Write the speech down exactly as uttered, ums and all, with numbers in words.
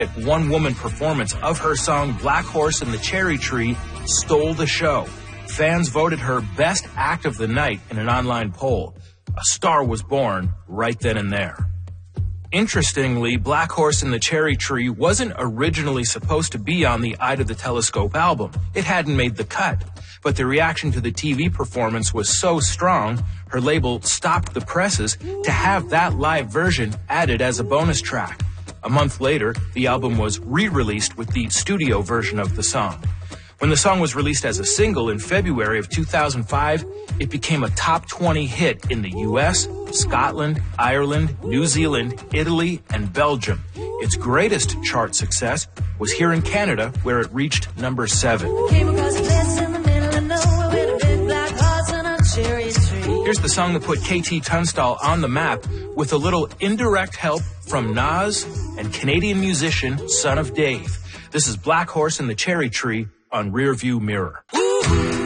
one-woman performance of her song Black Horse and the Cherry Tree stole the show. Fans voted her best act of the night in an online poll. A star was born right then and there. Interestingly, Black Horse and the Cherry Tree wasn't originally supposed to be on the Eye to the Telescope album. It hadn't made the cut. But the reaction to the T V performance was so strong, her label stopped the presses to have that live version added as a bonus track. A month later, the album was re-released with the studio version of the song. When the song was released as a single in February of two thousand five, it became a top twenty hit in the U S, Scotland, Ireland, New Zealand, Italy, and Belgium. Its greatest chart success was here in Canada, where it reached number seven. Here's the song that put K T Tunstall on the map with a little indirect help from Nas and Canadian musician Son of Dave. This is Black Horse and the Cherry Tree on Rearview Mirror.